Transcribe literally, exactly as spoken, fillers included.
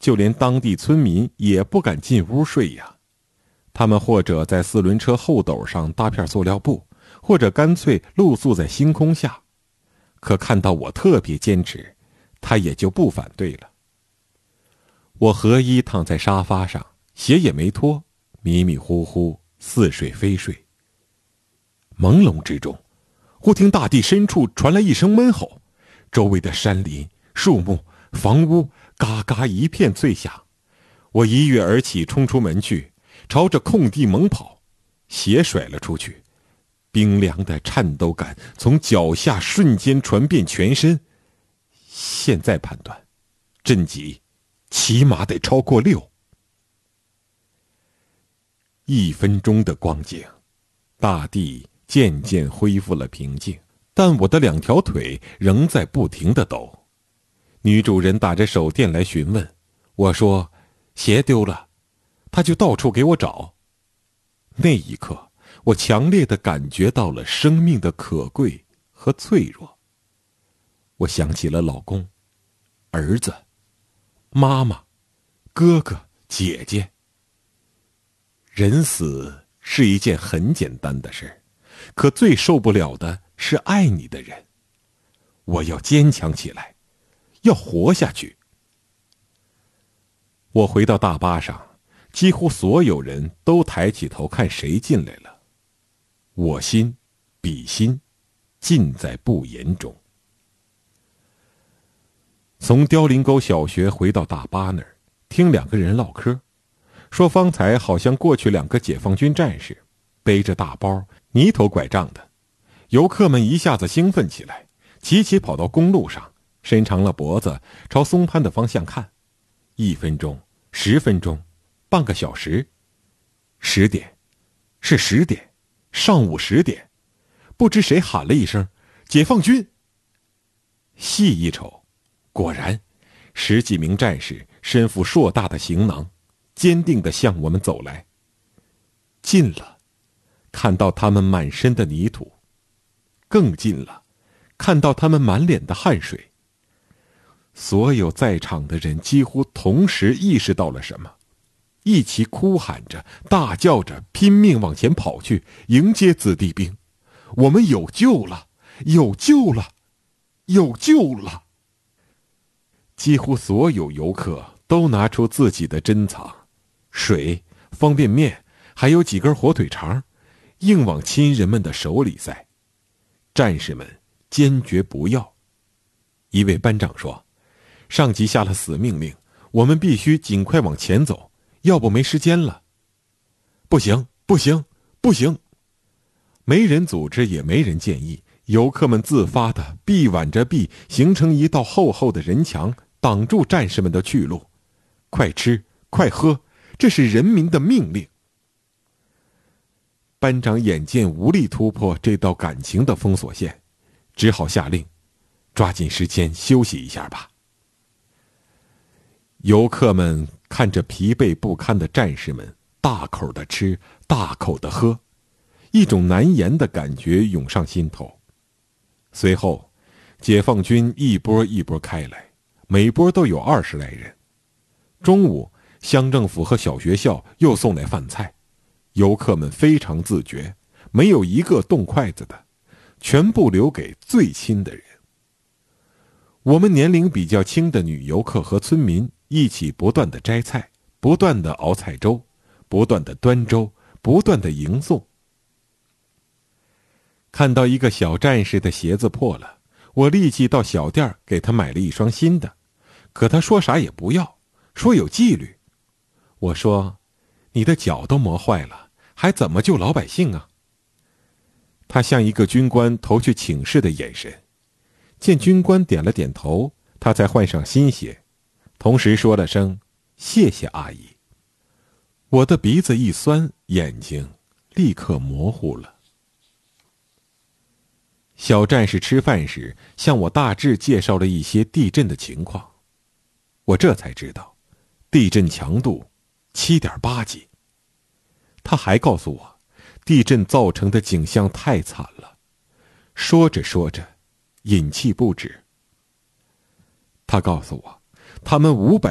就连当地村民也不敢进屋睡呀。他们或者在四轮车后斗上搭片塑料布，或者干脆露宿在星空下。可看到我特别坚持，他也就不反对了。我合衣躺在沙发上，鞋也没脱，迷迷糊糊，似睡非睡。朦胧之中，忽听大地深处传来一声闷吼，周围的山林、树木、房屋嘎嘎一片脆响。我一跃而起，冲出门去，朝着空地猛跑，鞋甩了出去，冰凉的颤抖感从脚下瞬间传遍全身。现在判断，震级起码得超过六。一分钟的光景，大地渐渐恢复了平静，但我的两条腿仍在不停地抖。女主人打着手电来询问，我说鞋丢了，她就到处给我找。那一刻，我强烈地感觉到了生命的可贵和脆弱。我想起了老公、儿子、妈妈、哥哥、姐姐。人死是一件很简单的事，可最受不了的是爱你的人。我要坚强起来，要活下去。我回到大巴上，几乎所有人都抬起头看谁进来了。我心比心尽在不言中。从凋零沟小学回到大巴那儿，听两个人唠嗑，说方才好像过去两个解放军战士，背着大包，泥头拐杖的。游客们一下子兴奋起来，齐齐跑到公路上，伸长了脖子朝松潘的方向看。一分钟，十分钟，半个小时，十点，是十点，上午十点，不知谁喊了一声解放军。细一瞅，果然十几名战士身负硕大的行囊，坚定地向我们走来。近了，看到他们满身的泥土；更近了，看到他们满脸的汗水。所有在场的人几乎同时意识到了什么，一起哭喊着、大叫着，拼命往前跑去，迎接子弟兵。我们有救了，有救了，有救了！几乎所有游客都拿出自己的珍藏，水、方便面，还有几根火腿肠，硬往亲人们的手里塞。战士们坚决不要。一位班长说，上级下了死命令，我们必须尽快往前走，要不没时间了。不行，不行，不行！没人组织，也没人建议，游客们自发地臂挽着臂，形成一道厚厚的人墙，挡住战士们的去路。快吃，快喝，这是人民的命令。班长眼见无力突破这道感情的封锁线，只好下令，抓紧时间休息一下吧。游客们看着疲惫不堪的战士们，大口的吃，大口的喝，一种难言的感觉涌上心头。随后，解放军一波一波开来，每波都有二十来人。中午，乡政府和小学校又送来饭菜，游客们非常自觉，没有一个动筷子的，全部留给最亲的人。我们年龄比较轻的女游客和村民一起不断地摘菜，不断地熬菜粥，不断地端粥，不断地迎送。看到一个小战士的鞋子破了，我立即到小店给他买了一双新的，可他说啥也不要，说有纪律。我说，你的脚都磨坏了，还怎么救老百姓啊？他像一个军官投去请示的眼神，见军官点了点头，他才换上新鞋，同时说了声谢谢阿姨。我的鼻子一酸，眼睛立刻模糊了。小战士吃饭时向我大致介绍了一些地震的情况，我这才知道地震强度 七点八 级。他还告诉我，地震造成的景象太惨了。说着说着，饮气不止。他告诉我，他们五百